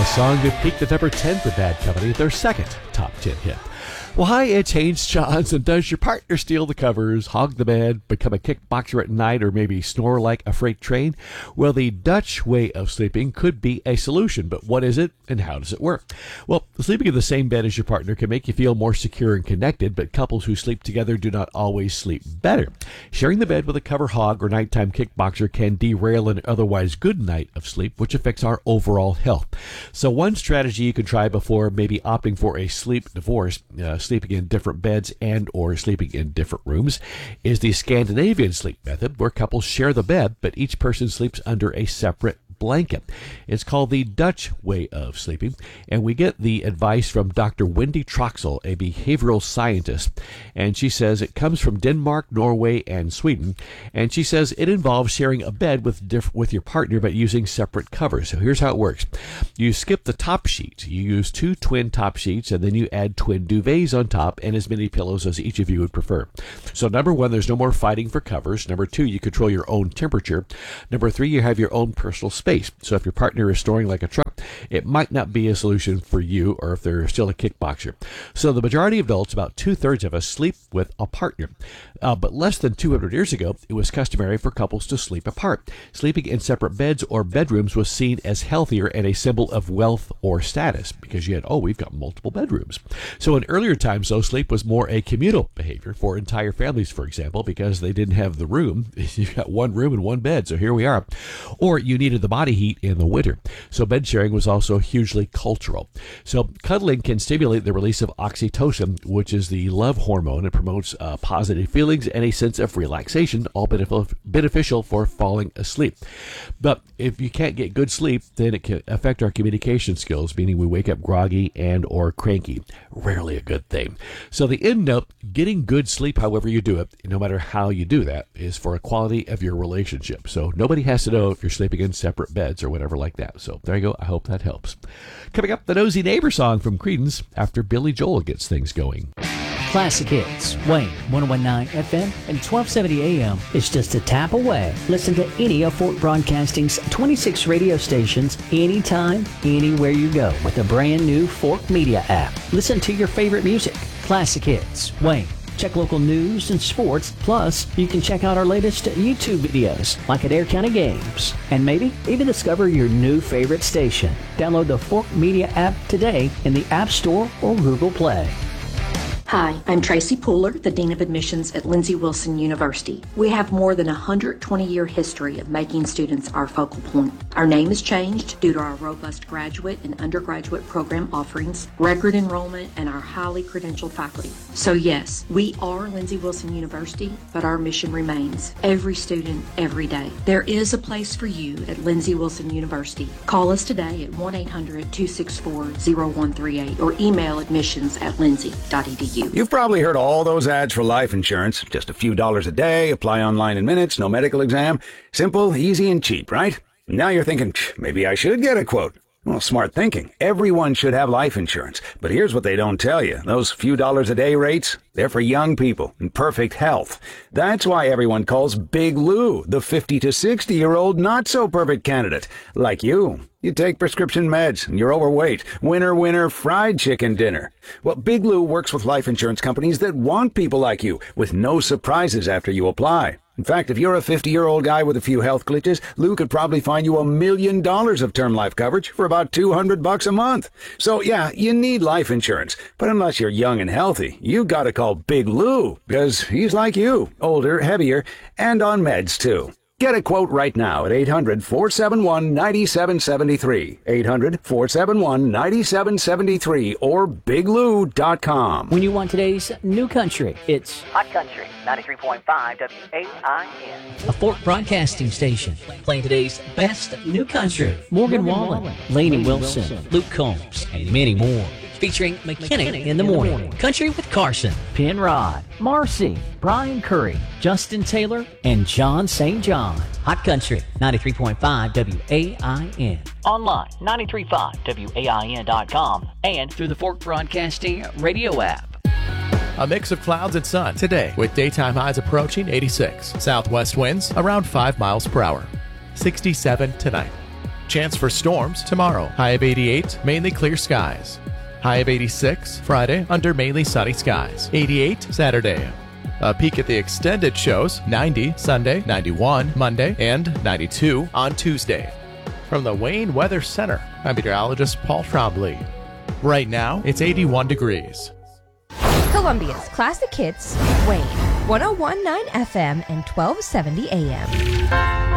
song that peaked at number 10 for Bad Company, their second top 10 hit. Well, hi, it's Haynes Johns, and does your partner steal the covers, hog the bed, become a kickboxer at night, or maybe snore like a freight train? Well, the Dutch way of sleeping could be a solution, but what is it and how does it work? Well, sleeping in the same bed as your partner can make you feel more secure and connected, but couples who sleep together do not always sleep better. Sharing the bed with a cover hog or nighttime kickboxer can derail an otherwise good night of sleep, which affects our overall health. So one strategy you can try before maybe opting for a sleep divorce, sleeping in different beds and or sleeping in different rooms, is the Scandinavian sleep method, where couples share the bed, but each person sleeps under a separate blanket. It's called the Dutch way of sleeping, and we get the advice from Dr. Wendy Troxel, a behavioral scientist, and she says it comes from Denmark, Norway, and Sweden, and she says it involves sharing a bed with your partner but using separate covers. So here's how it works. You skip the top sheet. You use 2 twin top sheets, and then you add twin duvets on top and as many pillows as each of you would prefer. So number 1, there's no more fighting for covers. Number 2, you control your own temperature. Number 3, you have your own personal space. So if your partner is snoring like a truck, it might not be a solution for you, or if they're still a kickboxer. So the majority of adults, about 2/3 of us, sleep with a partner. But less than 200 years ago, it was customary for couples to sleep apart. Sleeping in separate beds or bedrooms was seen as healthier and a symbol of wealth or status, because you had, we've got multiple bedrooms. So in earlier times, though, sleep was more a communal behavior for entire families, for example, because they didn't have the room. You got one room and one bed, so here we are. Or you needed the body heat in the winter. So bed sharing was also hugely cultural. So cuddling can stimulate the release of oxytocin, which is the love hormone. It promotes positive feelings and a sense of relaxation, all beneficial for falling asleep. But if you can't get good sleep, then it can affect our communication skills, meaning we wake up groggy and or cranky. Rarely a good thing. So the end note, getting good sleep, however you do it, no matter how you do that, is for a quality of your relationship. So nobody has to know if you're sleeping in separate beds or whatever like that. So there you go. I hope that helps. Coming up, the Nosy Neighbor song from Creedence after Billy Joel gets things going. Classic hits, Wayne, 101.9 FM and 1270 AM is just a tap away. Listen to any of Fort Broadcasting's 26 radio stations anytime, anywhere you go with the brand new Fort Media app. Listen to your favorite music. Classic hits, Wayne. Check local news and sports. Plus, you can check out our latest YouTube videos, like at Adair County Games. And maybe even discover your new favorite station. Download the Fork Media app today in the App Store or Google Play. Hi, I'm Tracy Pooler, the Dean of Admissions at Lindsey Wilson University. We have more than a 120-year history of making students our focal point. Our name has changed due to our robust graduate and undergraduate program offerings, record enrollment, and our highly credentialed faculty. So yes, we are Lindsey Wilson University, but our mission remains. Every student, every day. There is a place for you at Lindsey Wilson University. Call us today at 1-800-264-0138 or email admissions@lindsey.edu. You've probably heard all those ads for life insurance. Just a few dollars a day, apply online in minutes, no medical exam. Simple, easy, and cheap, right? Now you're thinking, maybe I should get a quote. Well, smart thinking. Everyone should have life insurance. But here's what they don't tell you. Those few dollars a day rates, they're for young people in perfect health. That's why everyone calls Big Lou the 50 to 60-year-old not-so-perfect candidate, like you. You take prescription meds, and you're overweight. Winner, winner, fried chicken dinner. Well, Big Lou works with life insurance companies that want people like you, with no surprises after you apply. In fact, if you're a 50-year-old guy with a few health glitches, Lou could probably find you $1 million of term life coverage for about $200 a month. So yeah, you need life insurance. But unless you're young and healthy, you gotta call Big Lou, because he's like you, older, heavier, and on meds too. Get a quote right now at 800-471-9773, 800-471-9773, or biglou.com. When you want today's new country, it's Hot Country, 93.5 WAIN. a Fort Broadcasting station, playing today's best new country. Morgan Wallen, Lainey Wilson, Luke Combs, and many more. Featuring McKinnon in the morning, Country with Carson, Penrod, Marcy, Brian Curry, Justin Taylor, and John St. John. Hot Country, 93.5 WAIN. Online, 93.5WAIN.com, and Through the Fort Broadcasting radio app. A mix of clouds and sun today with daytime highs approaching 86. Southwest winds around 5 miles per hour. 67 tonight. Chance for storms tomorrow. High of 88, mainly clear skies. High of 86 Friday, under mainly sunny skies. 88 Saturday. A peek at the extended shows, 90 Sunday, 91 Monday, and 92 on Tuesday. From the Wayne Weather Center, I'm meteorologist Paul Trombley. Right now, it's 81 degrees. Columbia's Classic Hits, Wayne, 101.9 FM and 1270 AM.